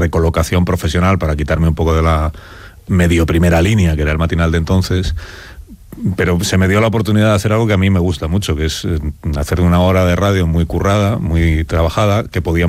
recolocación profesional para quitarme un poco de la medio primera línea, que era el matinal de entonces, pero se me dio la oportunidad de hacer algo que a mí me gusta mucho, que es hacer una hora de radio muy currada, muy trabajada, que podía